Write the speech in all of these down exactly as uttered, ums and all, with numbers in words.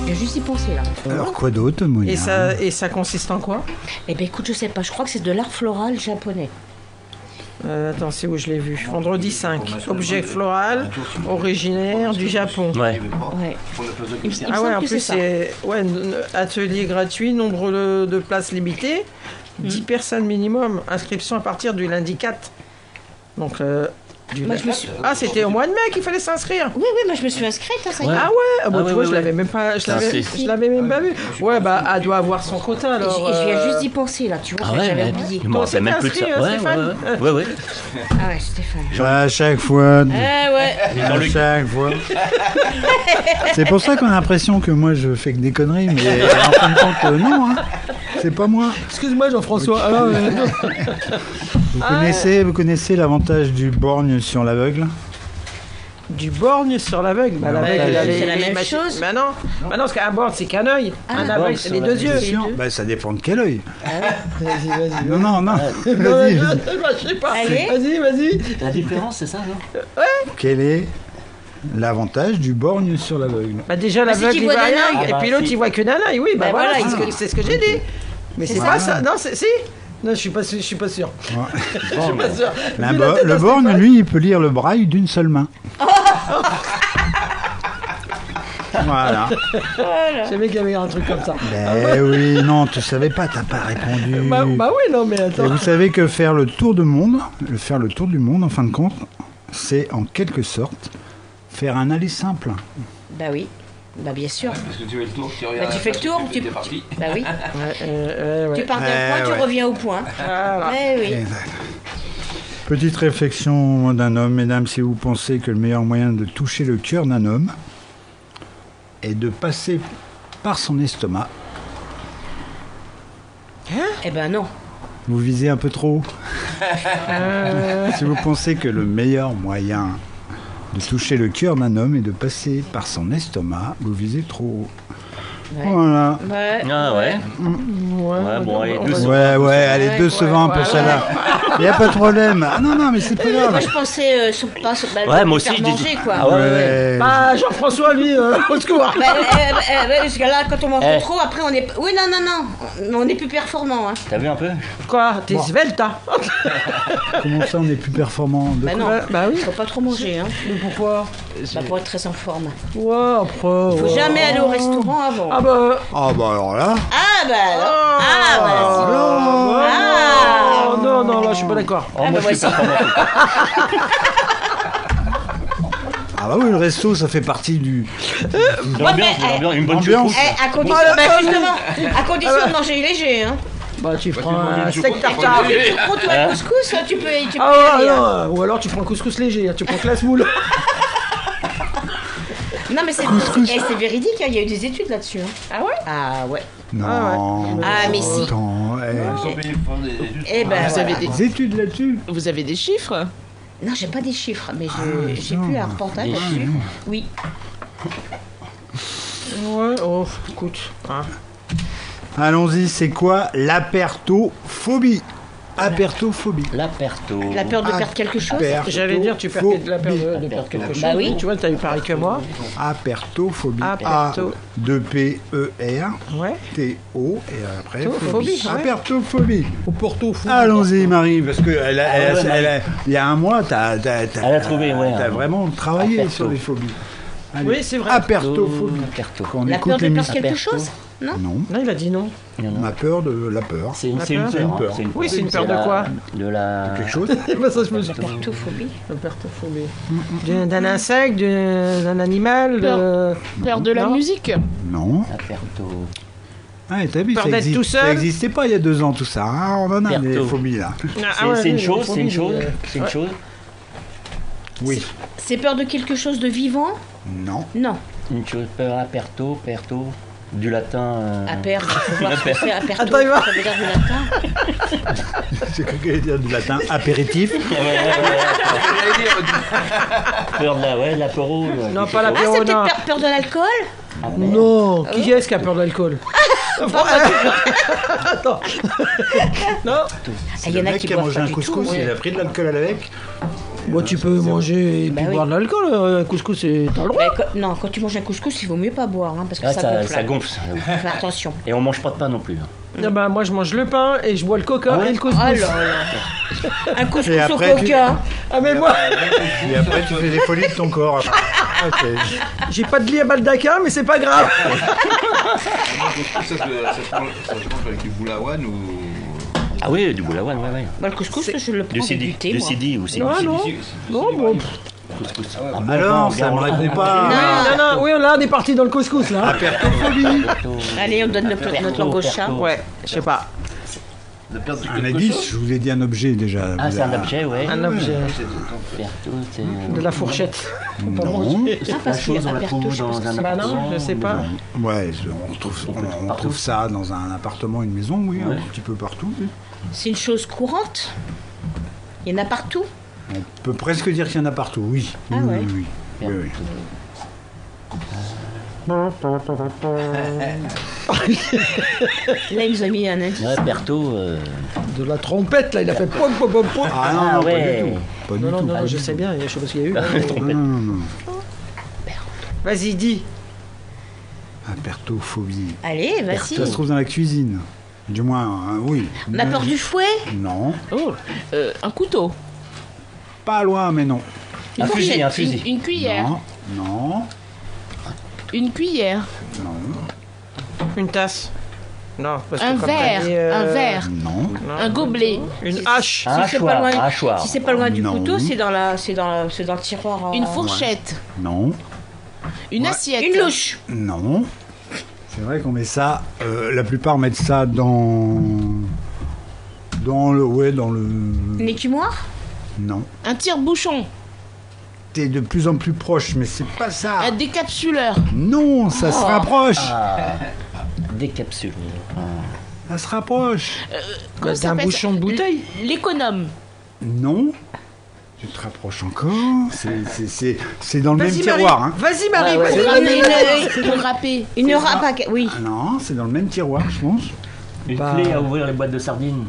viens juste d'y penser là. Alors quoi d'autre, Monia? Et ça, et ça consiste en quoi? Eh ben écoute, je sais pas, je crois que c'est de l'art floral japonais. euh, Attends, c'est où je l'ai vu? Vendredi cinq. Objet floral originaire du Japon. Ouais. Ouais. Il, il me Ah ouais, semble en que plus c'est ça. c'est ouais, n- atelier gratuit, nombre de, de places limitées, dix personnes minimum, inscription à partir du lundi quatre. Donc euh, du Moi, lundi- je me suis- Ah, c'était au mois de mai qu'il fallait s'inscrire. Oui, oui, moi je me suis inscrite, hein, ça y est. Ouais. Ah ouais, ah bah, Ah tu ouais, vois, ouais, je l'avais ouais. même pas, je Ça, l'avais, c'est- je l'avais même pas vu. Ouais, bah elle doit avoir son quota Et alors. j'y- et je viens euh, juste d'y penser là, tu vois, Ah ouais, j'avais mais oublié. je me Toi, rappelle même t'es plus de ça. inscrit, euh, Ouais, ouais, Stéphane ouais, ouais, ouais. Ah ouais, Stéphane. À chaque fois. Eh ouais. À chaque fois. C'est pour ça qu'on a l'impression que moi je fais que des conneries, mais en fin de compte, euh, non, hein. C'est pas moi. Excuse-moi Jean-François. Ah, ouais. Vous connaissez, vous connaissez l'avantage du borgne sur l'aveugle? Du borgne sur l'aveugle. Bah, Ouais, l'aveugle, il a c'est les- la les même machines- chose. Bah non, bah non, parce qu'un borgne c'est qu'un œil. Ah. Un Borgne aveugle c'est sur les la- deux les yeux. deux Sûr. Bah, ça dépend de quel œil. Vas-y, vas-y. Non, non, non. Non, Vas-y. je, je sais pas. Allez. Vas-y, vas-y. La différence, c'est ça, non? Quel est l'avantage du borgne sur l'aveugle? Bah déjà Bah, c'est l'aveugle qu'il il voit voit d'un rien, œil. et Ah, puis bah, l'autre si. il voit que d'un œil. Oui, bah, Bah, voilà, voilà, c'est ce il- que- c'est ce que j'ai dit. Mais c'est C'est pas ça. ça. Non, c'est si. Non, je suis pas, sûr- je suis pas sûr. Ouais. Je suis pas sûr. La Vu bo- la tête le de borgne, Stéphane. lui, il peut lire le braille d'une seule main. Voilà. Je savais qu'il y avait un truc comme ça. Ben oui, non, tu savais pas, t'as pas répondu. Bah, bah oui, non, mais Et attends. vous savez que faire le tour du monde, le faire le tour du monde, en fin de compte, c'est en quelque sorte faire un aller simple. Bah oui. Bah bien sûr. Parce que tu fais le tour, tu Bah regardes. tu fais le tour, tu... es parti. Bah oui. Ouais, euh, ouais, Tu ouais. pars d'un Eh point, ouais. tu reviens au point. Voilà. Eh oui. Exact. Petite réflexion d'un homme, mesdames, si vous pensez que le meilleur moyen de toucher le cœur d'un homme est de passer par son estomac, Eh ben non. vous visez un peu trop. Euh, Si vous pensez que le meilleur moyen de toucher le cœur d'un homme est de passer par son estomac, vous visez trop. Ouais. Voilà. Ouais. Ah ouais. ouais, Ouais, bon, allez, on deux va- secondes. Ouais, ouais, allez, Ouais, deux ouais, secondes ouais, pour ouais. celle-là. Il n'y a pas de problème. Ah non, non, mais c'est pas grave. Moi je pensais euh, sur, pas sur, bah, Ouais, le moi aussi, faire je dis- manger quoi. Ah ouais, ouais, ouais. Ouais. Bah, Jean-François, lui, euh, au secours. Bah, euh, euh, euh, parce que là, quand on mange Eh. trop, après on est. Oui, non, non, non. On est plus performant. Hein. T'as vu un peu? Quoi? T'es svelte, hein? Comment ça, on est plus performant de Bah quoi non. Ouais, bah oui. Faut pas trop manger. Hein. Mais pourquoi? Bah, pour être très en forme. Ouais, après. Faut ouais. jamais aller au restaurant avant. Ah bah. Ah bah alors là. Ah bah alors. Ah bah. Oh, Ah. non, non, là, je suis pas d'accord. Oh, Ah, moi, bah, je suis voici. performant. Ah bah oui, le resto, ça fait partie du... L'ambiance, mais, l'ambiance, une bonne ambiance. choucroute. Eh, à condition, Ah, bah, ah, justement, à condition de manger léger. Hein. Bah, tu prends tu prends un du steak chocolat, tartare. tu Prends toi Hein le couscous, tu peux, tu peux Ah y ouais, aller, hein. non. Ou alors tu prends un couscous léger, hein, tu prends classe moule. Non mais c'est eh, c'est véridique, hein, il y a eu des études là-dessus. Hein. Ah ouais? Ah ouais. Non. Ah mais si. Attends, eh. Ils sont payés pour des études. Eh ben Vous avez voilà. des- Des études là-dessus. Vous avez des chiffres? Non, j'ai pas des chiffres, mais Ah, je- j'ai non. plus un reportage Des là-dessus. Oui. Ouais, oh, écoute. Hein. Allons-y, c'est quoi l'apertophobie? Apertophobie. L'aperto. La peur de Ah, perdre quelque chose. Apertophobie. J'allais dire, tu perds de la peur de, de perdre quelque chose. Bah oui. Tu vois, t'as eu pareil que moi. Apertophobie. A Aperto. de P E R Ouais. T O et après To- phobie. phobie, ouais. Apertophobie. Au Porto fou. Allons-y Marie, parce que elle a- elle a- Ah ouais, elle a- il y a un mois, t'as, t'as, t'as- Elle a trouvé, ouais, t'as un- vraiment travaillé Aperto. sur les phobies. Allez. Oui, c'est vrai. Apertophobie. Aperto. Quand on La écoute peur de les perdre musiques. quelque Aperto. chose. Non. Non, Non, il a dit non. Non, on non. a peur de la peur. C'est une, La c'est une peur. peur. Une hein. peur. C'est une Oui, c'est une peur C'est de la- quoi? De la. Quelque chose. Bah, ça, je me suis Pertophobie. Apertophobie. D'un d'un insecte, d'un d'un animal. de- Peur de la Non. musique. Non. Aperto. Ah, t'as vu, Peur ça d'être existe- tout seul. ça n'existait pas il y a deux ans tout ça. hein. On en a des Perto. phobies là. Ah, C'est ouais, c'est une oui, chose, c'est une phobie, chose. euh, C'est une ouais. chose. Oui. C'est peur de quelque chose de vivant. Non. Non. Une chose. Peur aperto, perto. Du latin. euh, À perdre. Il faut voir ce que c'est. Aperto. Attends, il va- Ça veut dire du latin. J'ai cru qu'elle allait dire du latin. Apéritif. Ouais, ouais, ouais, ouais. Peur de la. Ouais, de l'apéro. euh, Non, quelque pas chose. Ah, c'est l'apéro, peut-être non. peur, peur de l'alcool. Ah, merde. Non, qui est-ce qui a peur de l'alcool? Attends. Non. Ah, il y en le a mec qui qui a boivent mangé pas un du couscous, tout. il a pris de l'alcool avec. Bon, tu peux manger et Bah puis oui. boire de l'alcool. euh, Un couscous, c'est- t'as le droit. Bah, quand- non, quand tu manges un couscous, il vaut mieux pas boire, hein, parce que Ah, ça, ça, gonfle. ça gonfle. ça. Fais attention. Et on mange pas de pain non plus. hein. Ah bah, moi, je mange le pain et je bois le coca Ah ouais et le couscous. Oh là là. Un couscous Et au après, tu- coca. Ah, mais moi, Et après, tu fais des folies de ton corps. Ok. j'ai pas de lit à Baldaquin, mais c'est pas grave. Ça se, ça se mange ça se mange avec du boulawan ou. Ah oui, du boulawan, ouais, ouais. Bah, le couscous, je le prends Du avec sidi, du thé, du moi. sidi ou c'est Non, du non. sidi. Non, bon. Couscous. Ah bon, Alors, bon, ça me regarde, répond on- pas. Non, non, oui, là, on est parti dans le couscous, là. Apertophobie. Allez, on donne notre, notre langue au chat. Ouais, je sais pas. De perdre Un quelque indice, chose. je vous ai dit un objet déjà. Ah, Vous c'est un avez- objet, ouais. Un objet. Perto, c'est. De la fourchette. Non. C'est Ah, la parce qu'il y a chose, on la Aperto, trouve je pense dans que un Bah non, appartement. je sais pas. Ouais, je- on trouve, on, on trouve ça dans un appartement, une maison, oui, Ouais. un petit peu partout. C'est une chose courante. Il y en a partout. On peut presque dire qu'il y en a partout, oui. Ah oui, ouais. oui, oui, oui, oui. Là, il nous a mis un indice. Ouais, Perto. euh, De la trompette, là, il a fait pom pom pom pom. Ah non, Ah non, ouais. pas du tout. Pas du Non, non, tout, non, pas je du sais tout. bien, je sais pas ce qu'il y a eu. Non, non, non. Vas-y, dis. Apertophobie. Allez, vas-y. Ça se trouve dans la cuisine. Du moins, hein, oui. On a peur du fouet. Non. Oh, euh, un couteau. Pas loin, mais non. Un Une fusil, fourchette, un fusil. Une, une cuillère. Non. Non. Une cuillère. Non. Une tasse. Non, parce Un que comme t'as verre. dit, euh, Un verre. Non. non. Un gobelet. Une hache. Un Si c'est pas hachoir, loin, un hachoir. si c'est pas loin du Non. couteau, c'est dans la, c'est dans, la- c'est dans le tiroir. euh, Une fourchette. Non. Une assiette. Une louche. Non. C'est vrai qu'on met ça. euh, la plupart mettent ça dans. Dans le. Ouais, dans le. Une écumoire. Non. Un tire-bouchon. T'es de plus en plus proche, mais c'est pas ça. Un décapsuleur. Non, ça se rapproche. Ah, des capsules. Ah. Ça se rapproche. Comment C'est ça un s'appelle bouchon ça de bouteille. L- L'économe. Non. Tu te rapproches encore. C'est- c'est- C'est c'est dans le même Vas-y, Marie. tiroir. Hein. Vas-y, Marie. Ouais, ouais. vas-y. Une, une, Pour râper. une râpe à- Oui. Ah non, c'est dans le même tiroir, je pense. Une Bah. clé à ouvrir les boîtes de sardines.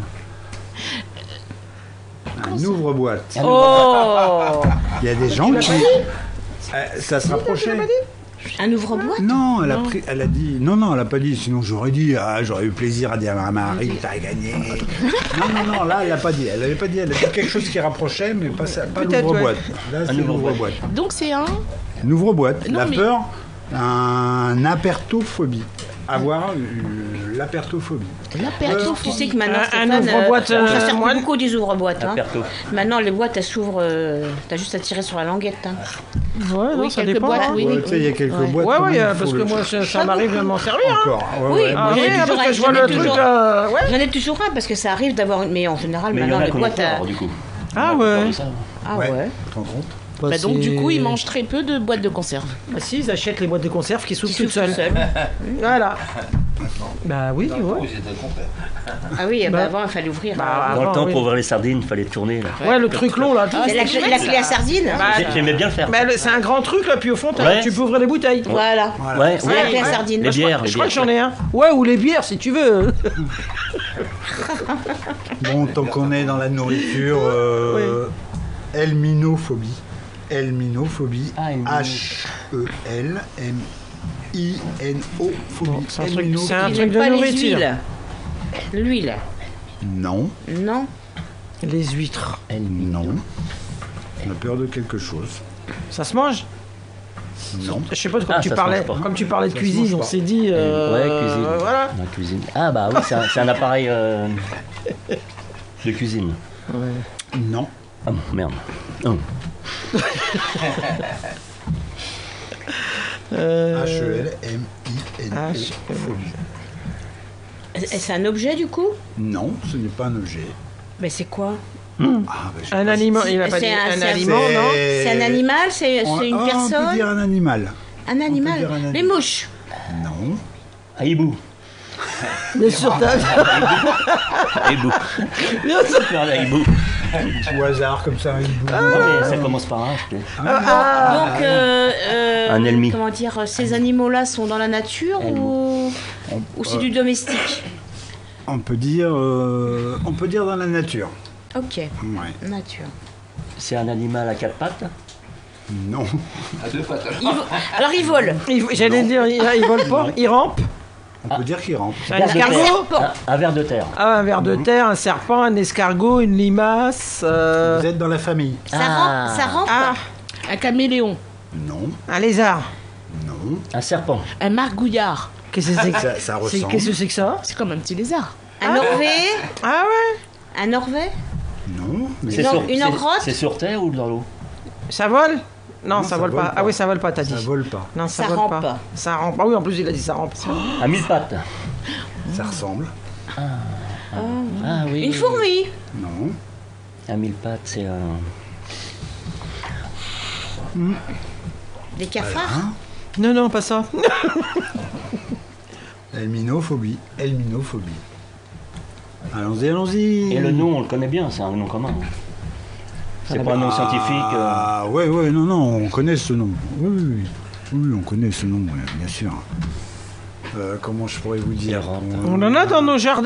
Un ouvre-boîte. Oh. Il y a des gens qui. Euh, ça se rapprochait. Un ouvre-boîte. Non, elle a, pris, elle a dit. Non, non, elle a pas dit. Sinon, j'aurais dit. Ah, j'aurais eu plaisir à dire à Marie, t'as gagné. Non, non, non, là, elle l'a pas dit. Elle avait pas dit. Elle a dit quelque chose qui rapprochait, mais pas, ça- pas Peut-être, l'ouvre-boîte. Là, c'est ouvre-boîte. l'ouvre-boîte. Donc c'est un. Une ouvre-boîte. Non, La mais- peur, un apertophobie. Avoir euh, l'apertophobie. L'apertophobie. Tu sais que maintenant, Un- un Stéphane, ouvre-boîte, on euh, sert plus moine. beaucoup des ouvre-boîtes. Hein. Aperto. Maintenant, les boîtes, elles s'ouvrent. euh, T'as juste à tirer sur la languette. Hein. Ouais, non, Oui, ça quelques dépend. boîtes, hein. oui. Ouais, tu sais, il y a quelques Ouais. boîtes. Ouais, quand ouais, même, euh, faut parce que le- moi, ça, ça m'arrive de m'en servir. hein. Encore. Ouais, Oui, ouais, Ah J'en ai oui, toujours parce que un, je vois j'en ai le truc. toujours- euh, Ouais. J'en ai toujours un parce que ça arrive d'avoir une. Mais en général, Mais il y en maintenant, a les qu'on boîtes. pas, à- alors, du coup. Ah On a ouais. pas vu ça. Ah Ouais. ouais. Tu te rends compte Bah, donc du coup, ils c'est- mangent très peu de boîtes de conserve. Ah si, ils achètent les boîtes de conserve qui s'ouvrent Qui toutes s'ouvrent seules. tout seul. Voilà. Bah oui, Oh, ouais. c'était le contraire. Ah oui, bah, Bah. avant, il fallait ouvrir. Bah, euh, Dans Avant, le temps, oui. pour ouvrir les sardines, il fallait tourner. Là. Ouais, le truc long là. tout. c'est la, clé- la clé à sardine. hein. Bah, J'ai- J'aimais bien le faire. bah, le- c'est un grand truc là, puis au fond, t'as- Ouais. tu peux ouvrir les bouteilles. Voilà. Ouais, C'est ouais. la clé à ouais. sardine. Les bières, les Je crois que bières. j'en ai un. Ouais, ou les bières si tu veux. Bon, tant qu'on est dans la nourriture, euh, helminophobie. Helminophobie. Ah, helmino. H E L M I N O phobie. Bon, c'est un truc- Helminophobie. c'est un Ils truc n'aiment de pas les nourriture. huiles. L'huile. Non, Non. Les huîtres. non. On a peur de quelque chose. Ça se mange? Non. Je sais pas, comme, Ah, tu, ça se parlais, mange pas. comme tu parlais de Ça se cuisine, mange on pas. s'est dit. euh, Ouais, cuisine. euh, voilà. La cuisine. Ah bah oui, c'est un, c'est un appareil euh, de cuisine. Non. Ah bon, merde. Oh. Euh, H E L M I N O H E L. phobie. Et C'est un objet du coup? Non, ce n'est pas un objet. Mais c'est quoi? Ah, bah, je Un sais aliment, il a pas C'est dit un- un c'est un- aliment, non? C'est- C'est un animal? C'est On- c'est une ah, On peut personne? dire un animal. Un animal? dire un animal. Les mouches. Non. Ah, hibou. Bien sûr, t'as. Hibou. Bien sûr. Faire la hibou. Au hasard, comme ça. un hibou. Ah. Non, mais ça commence par un, je sais. Donc, euh, euh, Un ennemi. comment dire, ces animaux-là sont dans la nature ou, ou c'est du domestique? On peut dire, euh, on peut dire dans la nature. Ok, Ouais. nature. C'est un animal à quatre pattes. Non. À deux pattes. Il vo- Alors il vole. Il- J'allais dire, il, il vole pas, il rampe. On peut dire qu'il rampe. Un Ver de escargot. terre. Un, un ver de terre. Ah, un ver de terre, un serpent, un escargot, une limace. euh, Vous êtes dans la famille. Ça Ah. rampe, ça rampe. Ah, Un caméléon. Non. un lézard. Non. Un serpent. Un margouillard. Qu'est-ce que c'est que Ça, ça c'est- ressemble. Qu'est-ce que c'est que ça? C'est comme un petit lézard. Un Norvégien. Ah ouais. Un Norvégien. Non. Mais C'est Une- sur, une c'est- engrotte c'est sur terre ou dans l'eau? Ça vole? Non, Non, ça, ça vole, vole pas. pas. Ah oui, ça vole pas, t'as dit. ça vole pas. Non, ça, Ça vole rampe. pas. Ça rampe. Ah oui, en plus, il a dit ça rampe. À mille pattes. Ça ressemble. Ah oui. Une fourmi. Non. À mille pattes, c'est un. Des cafards. Hein Non, non, pas ça. Helminophobie. Helminophobie. Allons-y, allons-y. Et le nom, on le connaît bien, c'est un nom commun. C'est pas un nom scientifique. euh. Ah ouais, ouais, non, non, on connaît ce nom. Oui, oui, oui. Oui, on connaît ce nom, ouais, bien sûr. Euh, comment je pourrais vous dire Errante. On en a dans nos jardins?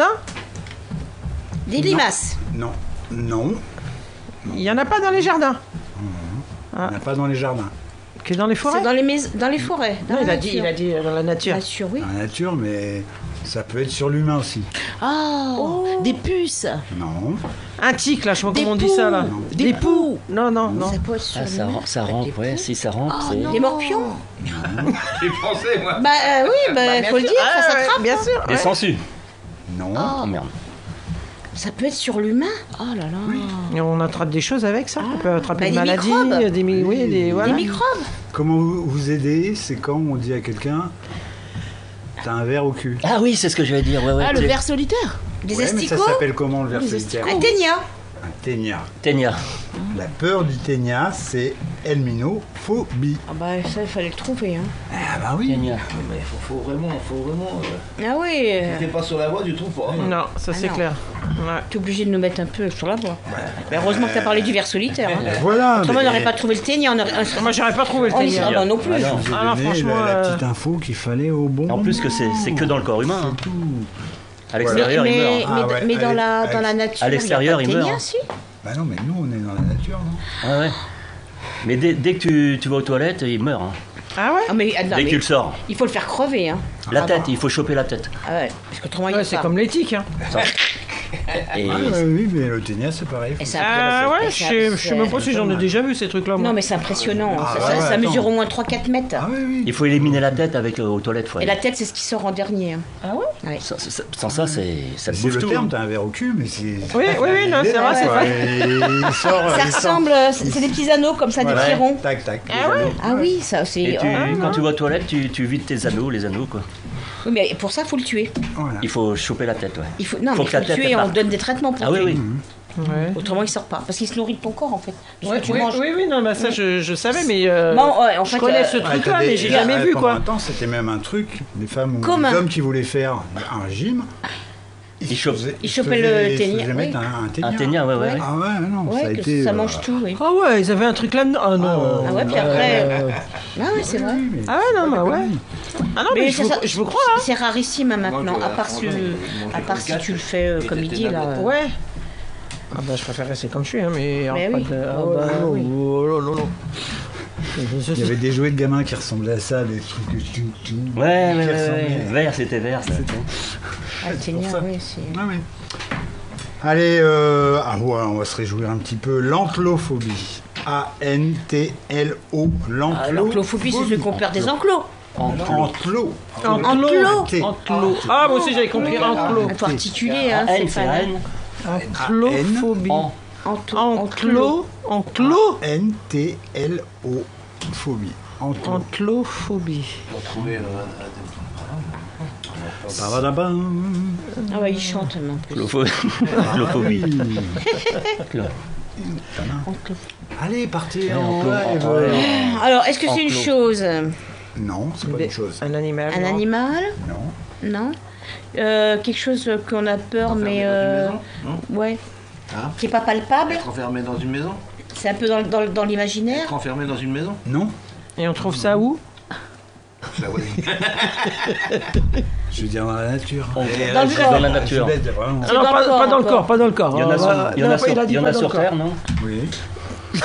Des limaces. Non, non, Il y en a pas dans les jardins. il n'y en a pas dans les jardins. Que dans les forêts? C'est dans les, mais... dans les forêts. Dans Non, la il a dit, nature. il a dit euh, dans la nature. Nature, oui. Dans la nature, mais ça peut être sur l'humain aussi. Oh, des puces. Non, Un tic, là, je sais pas Des comment on dit ça, là. poux. Des poux. Non, non, non. Ça peut être sur Ah, ça, l'humain. ram- ça Avec rampe, des ouais, poux. si ça rampe, Oh, c'est. non. Des morpions. J'ai pensé, moi. Bah euh, oui, bah, faut le dire, Ah, ça ouais, s'attrape. bien hein. sûr. Des ouais. sangsues. non, Oh merde. Ça peut être sur l'humain. Oh là là. Et on attrape des choses avec ça. On peut attraper Bah, des des maladies, microbes. des, mi- oui, des, voilà. Des microbes. Comment vous, vous aider, c'est quand on dit à quelqu'un t'as un verre au cul. Ah oui, c'est ce que j'allais dire. Ouais, ouais. Ah, le Té- ver solitaire. Des Ouais, mais ça asticots. s'appelle comment le ver Les solitaire Un ténia. Un ténia. Ténia. La peur du ténia, c'est helminophobie. Ah bah ça, il fallait le trouver. Hein. Ah bah oui. Ténia. Mais faut, faut vraiment, faut vraiment. Euh, Ah oui, euh, T'es pas sur la voie, tu trouves pas. Non, ça c'est non. clair. Ouais. t'es obligé de nous mettre un peu sur la voie. Mais heureusement que t'as parlé du ver solitaire. Hein. Voilà. Autrement, on mais- n'aurait pas trouvé le ténia. On aurait... Moi, j'aurais pas trouvé le on y ténia. serait pas non plus. Ah non. Je vous ai Ah non, donné franchement, la, la euh, petite info qu'il fallait au bon En plus que c'est c'est que dans le corps humain. hein. À l'extérieur, mais, il meurt. mais, Ah ouais, mais dans, allez, la, allez. dans la nature, À l'extérieur, il il y a pas de meurt. ténia, si. Bah non, mais nous, on est dans la nature, non Ah ouais. Mais dès, dès que tu, tu vas aux toilettes, il meurt. hein. Ah ouais? Ah, mais, ah, non, Dès mais que tu le sors. il faut le faire crever. Hein. La Ah tête, bon. il faut choper la tête. Ah ouais, parce qu'autrement, il Ouais, y c'est a pas. comme l'éthique. Hein. Et Ah ouais, oui, mais le ténia, c'est pareil. Et ça, Ah après, ouais, c'est- je sais- je c'est- sais même pas si j'en ai déjà vu ces trucs-là. moi. Non, mais c'est impressionnant. Ah, ça, ouais, ça- ça attends. mesure au moins trois quatre mètres. Ah oui, oui. il faut éliminer la tête avec euh, aux toilettes. Faut Et aller. la tête, c'est ce qui sort en dernier. hein. Ah ouais? Ouais. Sans, sans- sans ça, c'est ça te C'est bouffe le tout. terme, hein. t'as un verre au cul, mais c'est... Oui, oui, oui, non, c'est vrai, c'est Ouais, vrai. il sort, Ça il sort. ressemble, euh, c'est c'est des petits anneaux comme ça, des Voilà. petits ronds. Tac, tac. Ah ouais? Ah oui, ça Et c'est. tu, ah, quand tu vas aux toilettes, tu, tu vides tes anneaux, les anneaux quoi. oui, mais pour ça, faut le tuer. Voilà. Il faut choper la tête, ouais. Il faut non, Faut mais que faut la le tête, tuer. elle On parte. donne des traitements pour Ah oui, tuer. oui. Ouais. Autrement, il sort pas, parce qu'il se nourrit de ton corps en fait. De ce Ouais, que tu oui, manges. oui, oui, non, mais ça je, je savais, mais euh, Bon, ouais, en je fait, connais euh, ce Ouais, truc-là, t'as des- mais j'ai jamais ouais, vu pendant quoi. un temps, c'était même un truc, les femmes ou Commun. les hommes qui voulaient faire un régime, Ils se chopent- faisaient- ils se chopaient faisaient- le ils se ténia, faisaient oui. mettre un, un ténia. Un ténia, ouais, ouais. ouais. Ah ouais, non, ça a Ouais, que été... ça euh, mange tout, oui. Ah ouais, ils avaient un truc là-dedans. Ah non. Ah Ah ouais, puis après. Euh, Ah ouais, c'est vrai. oui, mais- Ah ouais, non, bah ouais. Ah non, mais, Mais je, c'est vous, ça- je vous crois. Hein. C'est rarissime hein, maintenant, Moi, je- à part si, moi, je- je- à part je- si tu le fais euh, je- comme il je- dit là. je- euh. Ouais. Ah bah je préfère rester comme je suis, hein, mais... Mais alors, oui. pas de- Ah Ah ouais, bah non, oui. oh, non, non, non. Il y avait des jouets de gamins qui ressemblaient à ça, des trucs... que tu- tu- Ouais, ouais, qui ouais, ressemblaient. ouais. Vert, c'était vert, ça. Ah, le ténia, ça. oui, c'est. Ah oui. Allez, euh, ah ouais, on va se réjouir un petit peu. L'enclophobie. A N T L O. Ah, l'enclophobie, c'est celui qu'on perd des enclos. Enclos. Enclos. T. Enclos. Ah, moi aussi j'avais compris enclos. Il faut articuler, hein, N, c'est c'est pas. N. Enclophobie. En. Enclos. Enclos. Enclos. N T L O. Phobie. Enclos. Enclophobie. Pour trouver. euh, Babadabam. Ah ouais, il chante même en plus. Clophobie. Enclos. Allez, partez Ouais, en enclos, live. en- ouais. Alors, est-ce que c'est une Enclos. chose? Non, c'est pas une chose. Un animal. Un non. animal? Non. Non. Euh, quelque chose qu'on a peur, Enfermé mais. dans une euh, maison, non Ouais. Hein Qui est pas palpable. Être enfermé dans une maison C'est un peu dans, dans, dans l'imaginaire. Être enfermé dans une maison Non. Et on trouve ça où? Je la vois. Je veux dire dans la nature. On- Et Dans là, le je- corps. Dans la nature. je vais- vraiment. C'est Alors, dans pas, le corps pas dans le encore. corps, pas dans le corps. Il y en a On sur, va- il y en non, a sur, il a dit il y en pas a dans sur le corps. Terre, non? Oui.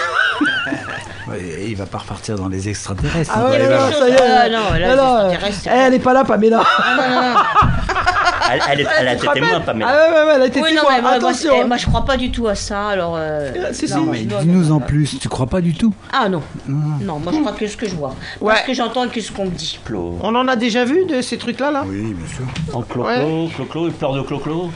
Et il va pas repartir dans les extraterrestres. Ah il va ouais, aller non, vers- ça y est. Ah, non, là, les Alors, extraterrestres, c'est eh, elle est pas là, Pamela. Ah, non, non, non. Elle, elle, est- elle a Tu te été rappelles témoin, Pamela. Ah ouais, ouais, ouais, elle a été Oui, non, témoin. mais moi, moi, Attention. eh, hein. moi, je crois pas du tout à ça, alors... euh, Si, si. non, Mais non, dis-nous non, en non. plus, tu crois pas du tout? Ah non, non, moi je crois que ce que je vois. Ouais. Parce que j'entends que ce qu'on me dit. Clo. On en a déjà vu de ces trucs-là, là Oui, bien sûr. En clo-clo, clo-clo, et peur de clo-clo.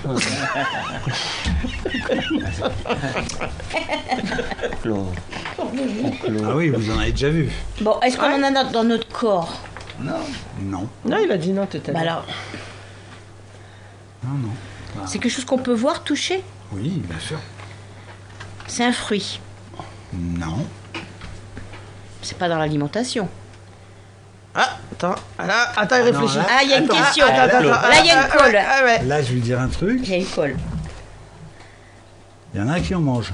Clo. Ah oui, vous en avez déjà vu. Bon, est-ce qu'on en a dans- dans notre corps? Non. Non, il a dit non, t'étais Bah alors, Non, non. c'est quelque chose qu'on peut voir, toucher? Oui, bien sûr. C'est un fruit. Non. C'est pas dans l'alimentation. Ah, attends, là, attends, il réfléchit. là- Ah, il y a une Attends, question. Attends, attends, attends. Là, il y a une Ah, colle. ouais, ah, ouais. Là, je vais dire un truc. Il y a une colle. Il y en a qui en mangent.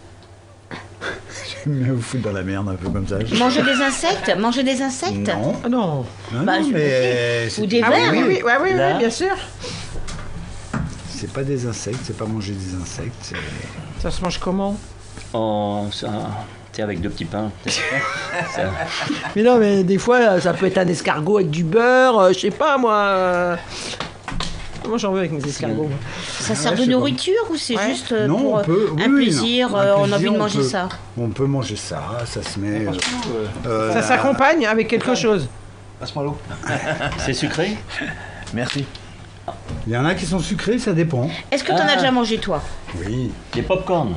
Je me fous dans la merde un peu comme ça. Manger des insectes? Manger des insectes? Non. Ah non. Non, Bah, non, je- mais c'est- Ou des Ah oui, vers? oui, oui, ouais, oui, oui, Là. bien sûr. c'est pas des insectes, c'est pas manger des insectes. c'est- Ça se mange comment? En. ça, Tu sais, avec deux petits pains. Ça- Mais non, mais des fois, ça peut être un escargot avec du beurre, euh, je sais pas, moi. euh. Moi, j'en veux avec mes escargots. moi. Ça sert Ouais, de je sais pas. nourriture ou c'est Ouais. juste euh, Non, pour on euh, peut. oui, un oui, plaisir, non. Un euh, on a plaisir, envie de on manger peut- ça? On peut manger ça, ça se met. euh, euh, Ça s'accompagne avec quelque chose. Passe-moi l'eau. C'est sucré. Merci. Il y en a qui sont sucrés, ça dépend. Est-ce que tu en as Ah. déjà mangé toi? Oui. Des pop-corn.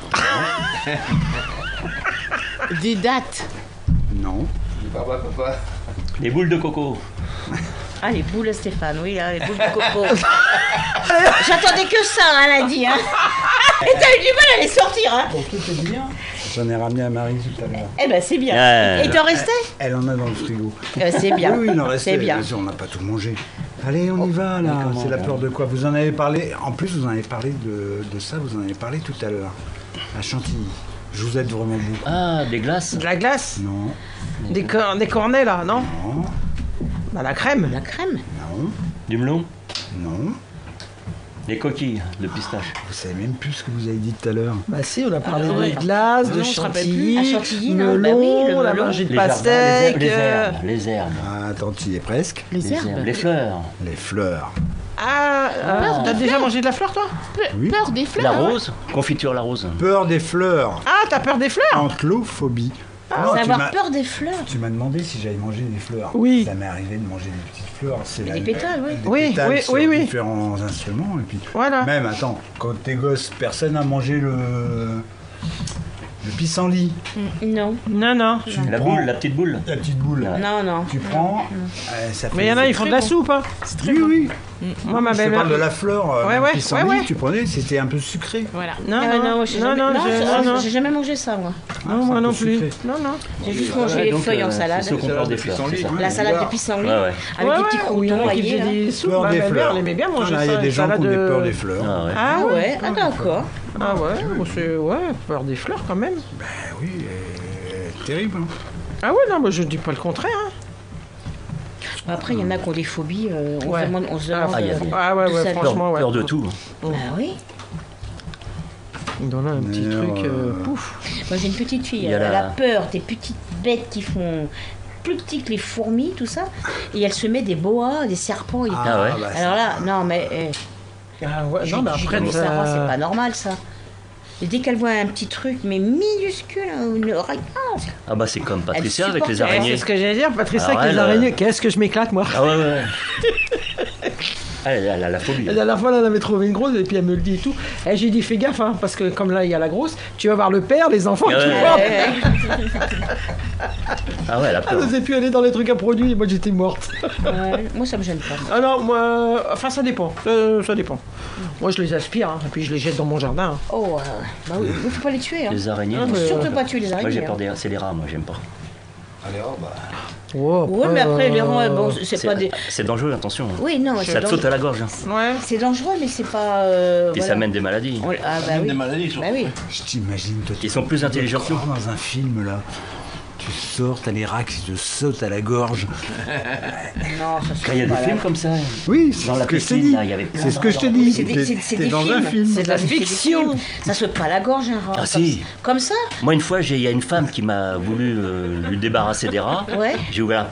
Des dates. Non. Papa, papa. Des boules de coco. Ah, les boules, Stéphane, oui, là, les boules de coco. J'attendais que ça, hein, elle a dit. Hein. Et t'as eu du mal à les sortir, hein? J'en ai ramené à Marie tout à l'heure. Eh ben, c'est bien. Ouais. Et t'en restais? Elle en a dans le frigo. Eh ben, c'est bien. Oui, oui, il en restait. C'est bien. Bien sûr, on n'a pas tout mangé. Allez, on y va là. comment C'est la on- peur de quoi? Vous en avez parlé. En plus, vous en avez parlé de, de ça. Vous en avez parlé tout à l'heure. À Chantilly. Je vous aide vraiment beaucoup. Ah, des glaces. De la glace. Non, Des, cor- des cornets, là, non? non, Bah, la crème. La crème? non, Du melon. non. Des coquilles de pistache. Vous savez même plus ce que vous avez dit tout à l'heure. Bah si, on a parlé Ah, de ouais. glace, Ah de non, on se rappelle chantilly, plus. Ah, chantilly, non, melon, bah oui, le on a melon. mangé de Les jardins, pastèque. les, euh, herbes, les herbes. Ah, attends, tu y es presque. Les, Les herbes. herbes. Les fleurs. Les fleurs. Ah, euh, t'as déjà mangé de la fleur, toi? Pe- Oui. Peur des fleurs. La hein. rose. Confiture la rose. Peur des fleurs. Ah, t'as peur des fleurs? Ankylophobie. Non, C'est tu avoir m'as- peur des fleurs. Tu m'as demandé si j'allais manger des fleurs. Oui. Ça m'est arrivé de manger des petites fleurs. C'est Des la- pétales, oui. Des Oui, pétales oui, sur oui, oui. différents instruments. Et puis, Voilà. même, attends, quand t'es gosse, personne n'a mangé le, le pissenlit. Non, Non, non. Tu La prends boule, la petite boule. la petite boule. Ouais. non, non. Tu prends. euh, ça fait Mais il y en a, des- ils font de la soupe, hein. Oui, oui. Moi, ma Je te belle-mère. parle de la fleur. euh, Ouais, le ouais, pissenlit, ouais, ouais. tu prenais, c'était un peu sucré. Voilà. Non, Ah, non, moi, j'ai non, jamais... non, non, j'ai- ça- non, non. j'ai jamais mangé ça, moi. Non, moi un non peu plus. sucré. Non, non. J'ai juste Ouais, mangé les donc, feuilles euh, en salade. C'est ceux qui ont peur des fleurs. Pissenlit. c'est ça. La salade de pissenlit, Ouais, ouais. avec Ouais, des petits ouais, ou il y en croutons a qui rayés. faisaient là. des soupes. Peur Ma des belle-mère, fleurs. elle aimait bien manger Voilà, ça. il y a des une gens qui ont salade des de- peurs des fleurs. Ah ouais. Ah ouais, ah d'accord. Ah ouais, bon, c'est... Ouais, peur des fleurs, quand même. Ben oui, euh, terrible. hein. Ah ouais, non, moi, je dis pas le contraire, hein. Après, il y en a qui ont des phobies. euh, on Ouais. se demande, on se Ah, demande il y a euh, des- Ah ouais, d'où ouais, ça vient. franchement. Peur, ouais. peur de tout. Ah oui. Il en a un petit D'ailleurs, truc, euh, euh, pouf. Moi, j'ai une petite fille. Il y a Elle, elle la- a peur des petites bêtes qui font plus petits que les fourmis, tout ça. Et elle se met des boas, des serpents. et- Ah ouais. bah, Alors là, non, mais. euh, Ah ouais, je non, mais je dis, après, mais ça ça- va, c'est pas normal ça. Et dès qu'elle voit un petit truc, mais minuscule, hein, une oreille. Ah, c'est- Ah bah c'est comme Patricia Elle avec les supporte- Ouais, araignées. c'est ce que j'allais dire, Patricia, Alors avec les elle, euh, araignées. Qu'est-ce que je m'éclate, moi. Ah ouais, ouais. Elle, elle a la phobie. La dernière fois, là, elle avait trouvé une grosse, et puis elle me le dit et tout. Et j'ai dit, fais gaffe, hein, parce que comme là, il y a la grosse, tu vas voir le père, les enfants, Ouais, tout le ouais. monde. Ouais, Ah ouais, elle a Elle peur. n'osait plus aller dans les trucs à produits, et moi, j'étais morte. ouais. Moi, ça me gêne pas. Ah non, moi, enfin, ça dépend. Euh, ça dépend. Moi, je les aspire, hein, et puis je les jette dans mon jardin. hein. Oh, euh, bah oui, il faut pas les tuer. Hein. Les araignées. Ah, Faut mais- surtout pas tuer les Moi araignées. j'ai hein. peur des... C'est les rats, moi j'aime pas. Allez, oh, bah. Oh, Ouais, mais après, les rats, euh, bon, c'est pas des. C'est dangereux, attention. Oui, non, Ça c'est te dangereux. saute à la gorge. hein. Ouais. C'est dangereux, mais c'est pas. euh, Et voilà. ça mène des maladies. On- Ah, bah Même oui. des maladies, surtout. Bah oui. Je t'imagine, toi, tu Ils sont plus intelligents que nous. crois dans un film là. Tu tu sors, t'as les rats qui te sautent à la gorge. Non, ça se Quand il y a fait des pas, films là. comme ça. Oui, c'est Dans ce la que je t'ai piscine, dit. là, il y avait plein C'est ce que je t'ai Oui, dit. c'est des- T'es- c'est- c'est t'es des dans un films. film. C'est de la C'est des fiction. films. Ça se pas la gorge, un rat. Ah, comme si. ça. Comme ça. Moi, une fois, j'ai- il y a une femme qui m'a voulu euh, lui débarrasser des rats. Ouais. J'ai ouvert